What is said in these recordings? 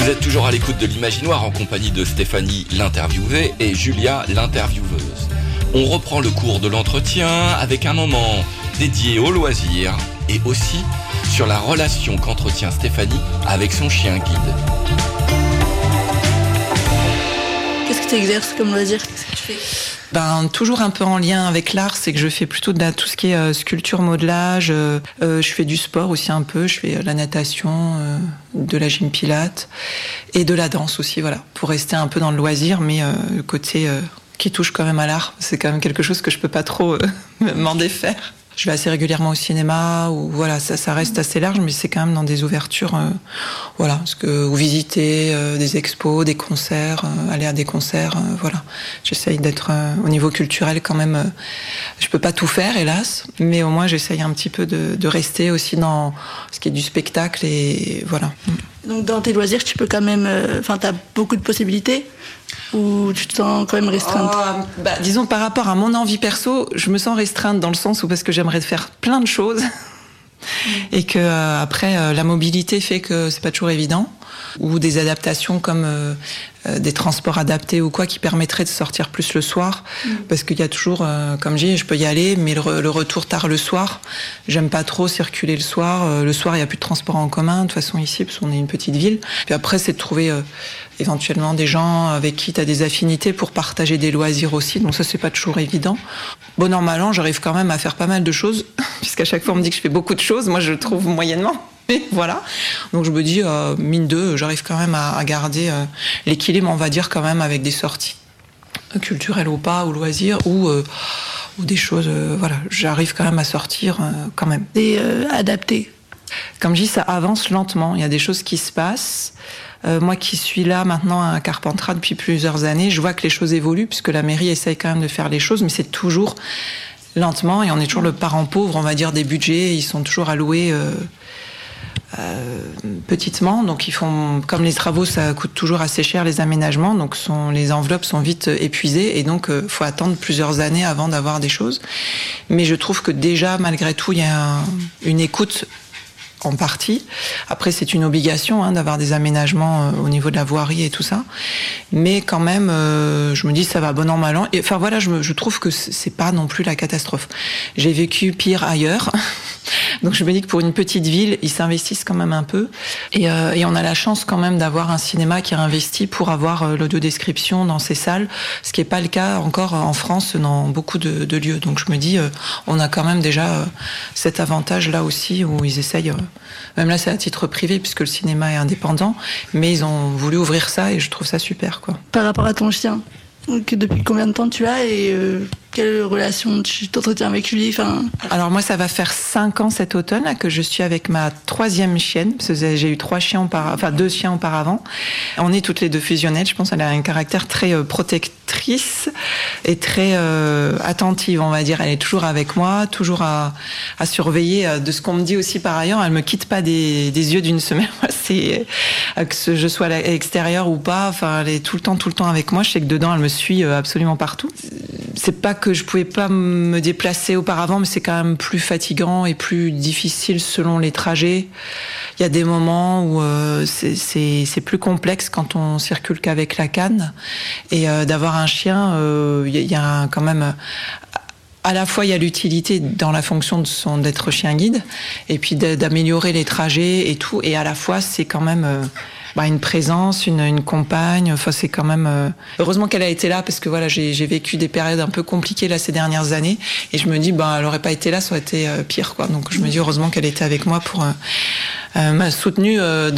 Vous êtes toujours à l'écoute de l'Imaginoire en compagnie de Stéphanie, l'interviewée, et Julia, l'intervieweuse. On reprend le cours de l'entretien avec un moment dédié aux loisirs et aussi sur la relation qu'entretient Stéphanie avec son chien guide. Qu'est-ce que tu exerces comme loisir? Qu'est-ce que tu fais? Toujours un peu en lien avec l'art, c'est que je fais plutôt tout ce qui est sculpture, modelage. Je fais du sport aussi un peu, je fais la natation, de la gym pilate et de la danse aussi, voilà, pour rester un peu dans le loisir, mais le côté qui touche quand même à l'art, c'est quand même quelque chose que je peux pas trop m'en défaire. Je vais assez régulièrement au cinéma, ou voilà, ça reste assez large, mais c'est quand même dans des ouvertures, voilà, ou visiter des expos, des concerts, aller à des concerts, voilà. J'essaye d'être au niveau culturel quand même. Je peux pas tout faire, hélas, mais au moins j'essaye un petit peu de rester aussi dans ce qui est du spectacle et voilà. Donc dans tes loisirs, tu peux quand même, t'as beaucoup de possibilités. Ou tu te sens quand même restreinte? Disons, par rapport à mon envie perso, je me sens restreinte dans le sens où parce que j'aimerais faire plein de choses et que après la mobilité fait que c'est pas toujours évident, ou des adaptations comme des transports adaptés ou quoi qui permettraient de sortir plus le soir, parce qu'il y a toujours, comme je dis, je peux y aller, mais le retour tard le soir, j'aime pas trop circuler le soir. Le soir, il y a plus de transport en commun, de toute façon ici, parce qu'on est une petite ville. Puis après, c'est de trouver éventuellement des gens avec qui tu as des affinités pour partager des loisirs aussi, donc ça c'est pas toujours évident. Bon an, mal an, j'arrive quand même à faire pas mal de choses, puisqu'à chaque fois on me dit que je fais beaucoup de choses, moi je le trouve moyennement. Mais voilà, donc je me dis, mine de, j'arrive quand même à garder l'équilibre, on va dire, quand même, avec des sorties culturelles ou pas, ou loisirs, ou des choses, voilà, j'arrive quand même à sortir quand même. Et adapté. Comme je dis, ça avance lentement, il y a des choses qui se passent. Moi qui suis là maintenant à Carpentras depuis plusieurs années, je vois que les choses évoluent, puisque la mairie essaye quand même de faire les choses, mais c'est toujours lentement, et on est toujours le parent pauvre, on va dire, des budgets, ils sont toujours alloués petitement, donc ils font, comme les travaux ça coûte toujours assez cher, les aménagements, donc les enveloppes sont vite épuisées, et donc faut attendre plusieurs années avant d'avoir des choses. Mais je trouve que déjà malgré tout il y a une écoute en partie. Après, c'est une obligation d'avoir des aménagements au niveau de la voirie et tout ça. Mais quand même, je me dis ça va bon an mal an. Et, enfin voilà, je trouve que c'est pas non plus la catastrophe. J'ai vécu pire ailleurs. Donc je me dis que pour une petite ville, ils s'investissent quand même un peu. Et on a la chance quand même d'avoir un cinéma qui a investi pour avoir l'audiodescription dans ses salles, ce qui n'est pas le cas encore en France dans beaucoup de lieux. Donc je me dis, on a quand même déjà cet avantage-là aussi où ils essayent... Même là, c'est à titre privé puisque le cinéma est indépendant, mais ils ont voulu ouvrir ça et je trouve ça super, quoi. Par rapport à ton chien, depuis combien de temps tu as et quelle relation tu t'entretiens avec lui? Alors moi, ça va faire 5 ans cet automne là, que je suis avec ma 3e chienne, parce que j'ai eu 2 chiens auparavant. On est toutes les deux fusionnelles. Je pense qu'elle a un caractère très protectrice et très attentive, on va dire. Elle est toujours avec moi, toujours à surveiller de ce qu'on me dit aussi par ailleurs. Elle me quitte pas des yeux d'une semaine. C'est que je sois à l'extérieur ou pas. Elle est tout le temps avec moi. Je sais que dedans, elle me suit absolument partout. C'est pas que je pouvais pas me déplacer auparavant, mais c'est quand même plus fatigant et plus difficile selon les trajets. Il y a des moments où c'est plus complexe quand on circule qu'avec la canne. Et d'avoir un chien, il y a quand même... À la fois, il y a l'utilité dans la fonction d'être chien guide, et puis d'améliorer les trajets et tout. Et à la fois, c'est quand même... une présence, une compagne. Enfin, c'est quand même... Heureusement qu'elle a été là, parce que voilà, j'ai vécu des périodes un peu compliquées là ces dernières années, et je me dis, elle aurait pas été là, ça aurait été pire, quoi. Donc je me dis heureusement qu'elle était avec moi pour m'a soutenue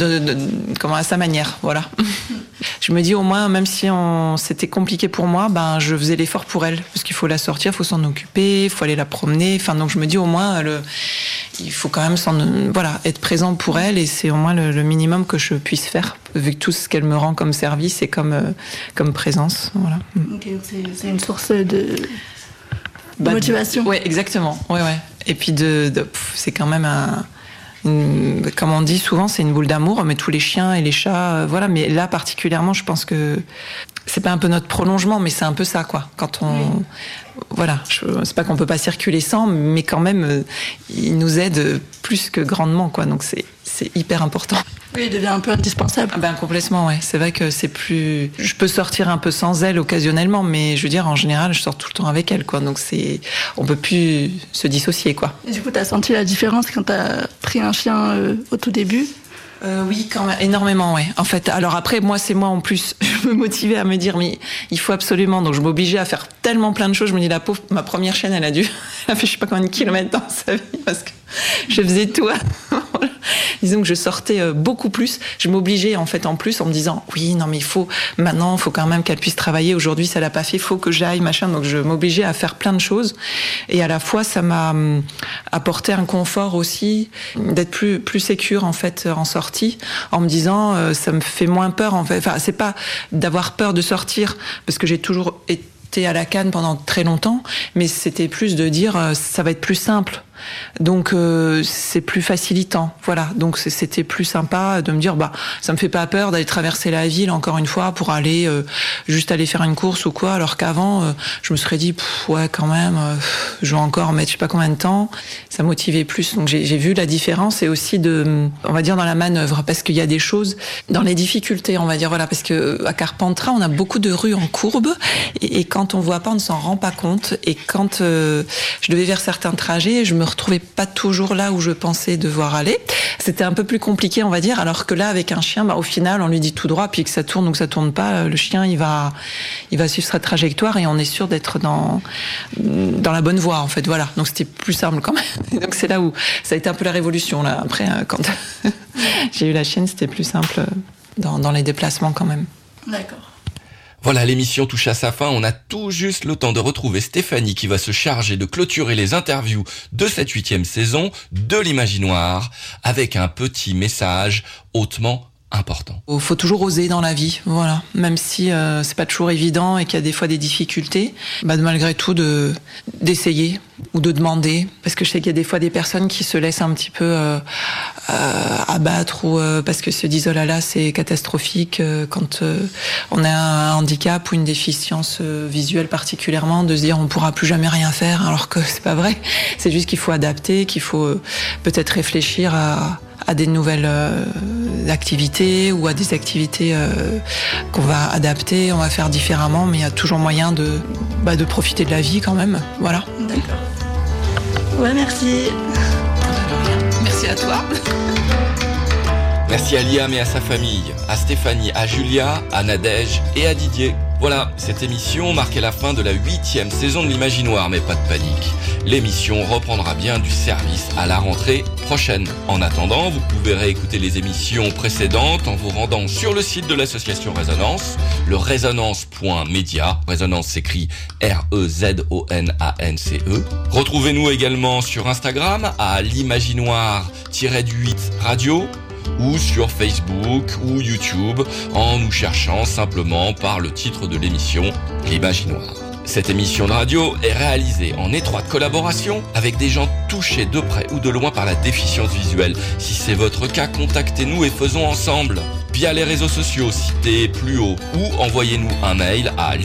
à sa manière, voilà. Je me dis au moins, même si c'était compliqué pour moi, je faisais l'effort pour elle, parce qu'il faut la sortir, il faut s'en occuper, il faut aller la promener. Enfin, donc je me dis au moins, il faut quand même être présent pour elle, et c'est au moins le minimum que je puisse faire, vu que tout ce qu'elle me rend comme service et comme présence. Voilà. Ok, c'est une source de motivation. Ouais, exactement. Ouais. Et puis c'est quand même comme on dit souvent, c'est une boule d'amour, mais tous les chiens et les chats, voilà. Mais là, particulièrement, je pense que c'est pas un peu notre prolongement, mais c'est un peu ça, quoi. Quand voilà, c'est pas qu'on peut pas circuler sans, mais quand même, ils nous aident plus que grandement, quoi. Donc c'est hyper important. Oui, il devient un peu indispensable. Complètement, ouais. C'est vrai que c'est plus... Je peux sortir un peu sans elle occasionnellement, mais je veux dire, en général, je sors tout le temps avec elle, quoi. Donc on peut plus se dissocier, quoi. Et du coup, t'as senti la différence quand t'as pris un chien au tout début ? Oui, quand même, énormément, ouais. En fait, alors après, moi en plus, je me motivais à me dire, mais il faut absolument, donc je m'obligeais à faire tellement plein de choses. Je me dis, la pauvre, ma première chienne, elle a fait je sais pas combien de kilomètres dans sa vie, parce que je faisais tout. Disons que je sortais beaucoup plus. Je m'obligeais en fait en plus en me disant oui, non mais il faut quand même qu'elle puisse travailler. Aujourd'hui, ça l'a pas fait, faut que j'aille, machin. Donc je m'obligeais à faire plein de choses. Et à la fois, ça m'a apporté un confort aussi d'être plus sécure en fait en sortie, en me disant ça me fait moins peur en fait. Enfin, c'est pas d'avoir peur de sortir parce que j'ai toujours été à la canne pendant très longtemps, mais c'était plus de dire ça va être plus simple. Donc c'est plus facilitant, voilà. Donc c'était plus sympa de me dire ça me fait pas peur d'aller traverser la ville encore une fois pour aller juste aller faire une course ou quoi, alors qu'avant je me serais dit ouais quand même je vais encore mettre je sais pas combien de temps. Ça motivait plus. Donc j'ai vu la différence et aussi on va dire dans la manœuvre, parce qu'il y a des choses dans les difficultés, on va dire, voilà, parce que à Carpentras on a beaucoup de rues en courbe et quand on voit pas on ne s'en rend pas compte, et quand je devais faire certains trajets, je me retrouvais pas toujours là où je pensais devoir aller. C'était un peu plus compliqué, on va dire, alors que là, avec un chien, au final, on lui dit tout droit, puis que ça tourne ou que ça tourne pas, le chien, il va suivre sa trajectoire et on est sûr d'être dans la bonne voie, en fait, voilà. Donc c'était plus simple quand même. Donc c'est là où ça a été un peu la révolution, là. Après, quand j'ai eu la chienne, c'était plus simple dans les déplacements quand même. D'accord. Voilà, l'émission touche à sa fin. On a tout juste le temps de retrouver Stéphanie qui va se charger de clôturer les interviews de cette 8e saison de l'Imaginoire avec un petit message hautement important. Il faut toujours oser dans la vie, voilà. Même si c'est pas toujours évident et qu'il y a des fois des difficultés, malgré tout d'essayer ou de demander. Parce que je sais qu'il y a des fois des personnes qui se laissent un petit peu abattre ou parce que se disent oh là là c'est catastrophique quand on a un handicap ou une déficience visuelle particulièrement, de se dire on pourra plus jamais rien faire, alors que c'est pas vrai. C'est juste qu'il faut adapter, qu'il faut peut-être réfléchir à des nouvelles activités ou à des activités qu'on va adapter, on va faire différemment, mais il y a toujours moyen de profiter de la vie quand même, voilà. D'accord. Ouais, merci. Merci à toi. Merci à Liam et à sa famille, à Stéphanie, à Julia, à Nadège et à Didier. Voilà, cette émission marquait la fin de la 8e saison de l'Imaginoire, mais pas de panique. L'émission reprendra bien du service à la rentrée prochaine. En attendant, vous pouvez réécouter les émissions précédentes en vous rendant sur le site de l'association Résonance, le résonance.media. Résonance s'écrit REZONANCE. Retrouvez-nous également sur Instagram à l'Imaginoire-8 Radio, ou sur Facebook ou YouTube en nous cherchant simplement par le titre de l'émission L'Imaginoire. Cette émission de radio est réalisée en étroite collaboration avec des gens touchés de près ou de loin par la déficience visuelle. Si c'est votre cas, contactez-nous et faisons ensemble via les réseaux sociaux cités plus haut ou envoyez-nous un mail à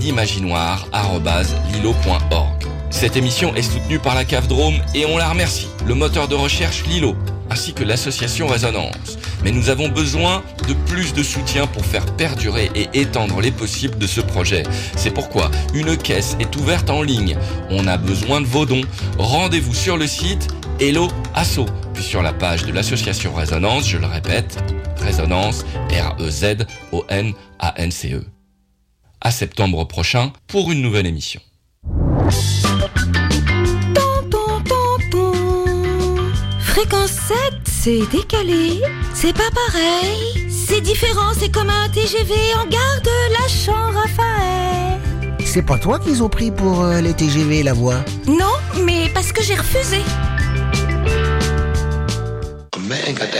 l'imaginoire@lilo.org. Cette émission est soutenue par la CAF Drôme et on la remercie, le moteur de recherche Lilo, ainsi que l'association Résonance. Mais nous avons besoin de plus de soutien pour faire perdurer et étendre les possibles de ce projet. C'est pourquoi une caisse est ouverte en ligne. On a besoin de vos dons. Rendez-vous sur le site Hello Asso, puis sur la page de l'association Résonance, je le répète, Résonance, REZONANCE. À septembre prochain pour une nouvelle émission. Fréquence 7, c'est décalé, c'est pas pareil, c'est différent, c'est comme un TGV en gare de la Champ-Raphaël. C'est pas toi qu'ils ont pris pour les TGV, la voix? Non, mais parce que j'ai refusé. A man got to